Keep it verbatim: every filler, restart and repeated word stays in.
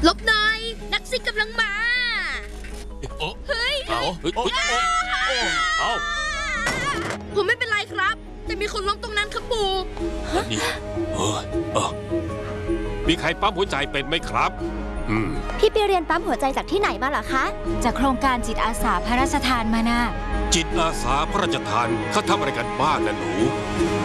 ลบหน่อยนักซิ่งกำลังมาเฮ้ยเอาเฮ้ยเอาผมไม่เป็นไรครับแต่มีคนล้มตรงนั้นครับปู่นี่เออเออมีใครปั๊มหัวใจเป็นไหมครับอืมพี่ไปเรียนปั๊มหัวใจจากที่ไหนมาเหรอคะจากโครงการจิตอาสาพระราชทานมานะจิตอาสาพระราชทานเขาทำอะไรกันบ้างนะหนู